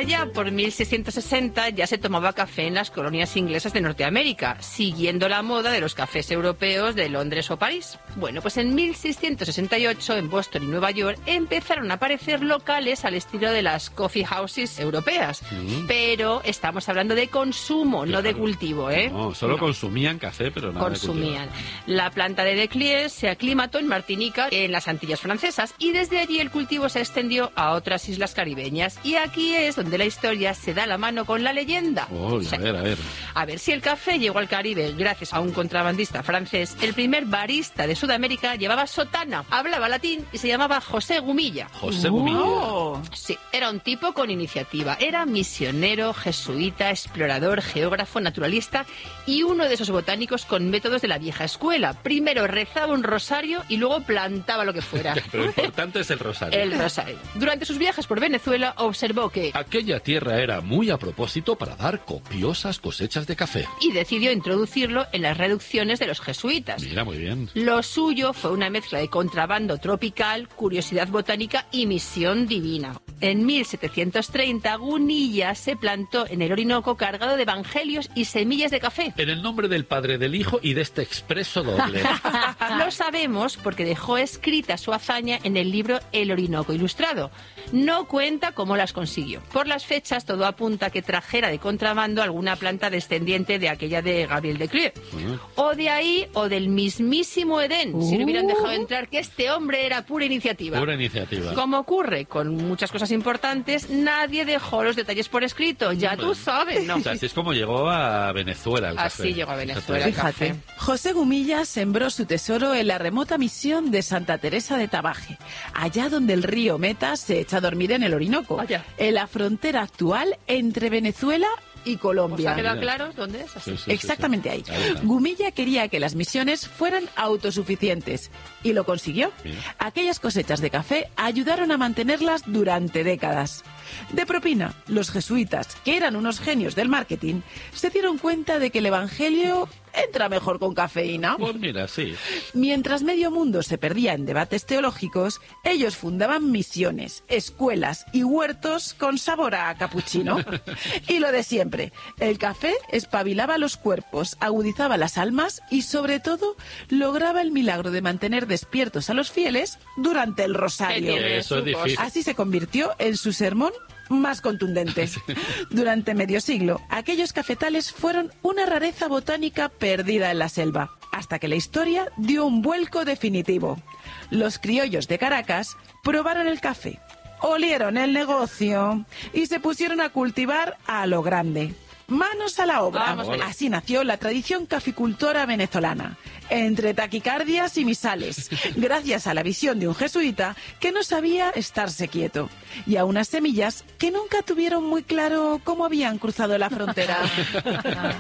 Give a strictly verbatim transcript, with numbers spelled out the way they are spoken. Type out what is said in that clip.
Allá por mil seiscientos sesenta ya se tomaba café en las colonias inglesas de Norteamérica, siguiendo la moda de los cafés europeos de Londres o París. Bueno, pues en mil seiscientos sesenta y ocho en Boston y Nueva York empezaron a aparecer locales al estilo de las coffee houses europeas. Mm. Pero estamos hablando de consumo, claro, no de cultivo, ¿eh? No, solo no. consumían café, pero nada consumían. de cultivar. La planta de Declies se aclimató en Martinica, en las Antillas francesas, y desde allí el cultivo se extendió a otras islas caribeñas. Y aquí es donde la historia se da la mano con la leyenda. Oh, o sea, a ver, a ver. A ver, si el café llegó al Caribe gracias a un contrabandista francés, el primer barista de Sudamérica llevaba sotana, hablaba latín y se llamaba José Gumilla. José Gumilla. Oh. Sí, era un tipo con iniciativa. Era misionero, jesuita, explorador, geógrafo, naturalista y uno de esos botánicos con métodos de la vieja escuela. Primero rezaba un rosario y luego plantaba lo que fuera. Pero lo importante es el rosario. El rosario. Durante sus viajes por Venezuela observó que aquella tierra era muy a propósito para dar copiosas cosechas de café. Y decidió introducirlo en las reducciones de los jesuitas. Mira, muy bien. Lo suyo fue una mezcla de contrabando tropical, curiosidad botánica y misión divina. En mil setecientos treinta, Gunilla se plantó en el Orinoco cargado de evangelios y semillas de café. En el nombre del Padre, del Hijo y de este expreso doble. Lo sabemos porque dejó escrita su hazaña en el libro El Orinoco Ilustrado. No cuenta cómo las consiguió. Por las fechas todo apunta a que trajera de contrabando alguna planta descendiente de aquella de Gabriel Declies. Uh. O de ahí o del mismísimo Edén, uh. si lo hubieran dejado entrar, que este hombre era pura iniciativa. Pura iniciativa. Como ocurre con muchas cosas importantes, nadie dejó los detalles por escrito. Ya bueno, tú sabes, ¿no? O sea, así es como llegó a Venezuela el así café. llegó a Venezuela el Fíjate, café. José Gumilla sembró su tesoro en la remota misión de Santa Teresa de Tabaje, allá donde el río Meta se echa a dormir en el Orinoco, Vaya. en la frontera actual entre Venezuela y Colombia. ¿Os ha quedado claro dónde es? Así. Sí, sí, Exactamente sí, sí. ahí. ahí Gumilla quería que las misiones fueran autosuficientes y lo consiguió. Bien. Aquellas cosechas de café ayudaron a mantenerlas durante décadas. De propina, los jesuitas, que eran unos genios del marketing, se dieron cuenta de que el evangelio entra mejor con cafeína. Pues mira, sí. Mientras medio mundo se perdía en debates teológicos, ellos fundaban misiones, escuelas y huertos con sabor a capuchino. Y lo de siempre, el café espabilaba los cuerpos, agudizaba las almas y, sobre todo, lograba el milagro de mantener despiertos a los fieles durante el rosario. Eso es difícil. Así se convirtió en su sermón más contundente. Durante medio siglo, aquellos cafetales fueron una rareza botánica perdida en la selva, hasta que la historia dio un vuelco definitivo. Los criollos de Caracas probaron el café, olieron el negocio y se pusieron a cultivar a lo grande. Manos a la obra. Vamos, así nació la tradición caficultora venezolana, entre taquicardias y misales, gracias a la visión de un jesuita que no sabía estarse quieto, y a unas semillas que nunca tuvieron muy claro cómo habían cruzado la frontera.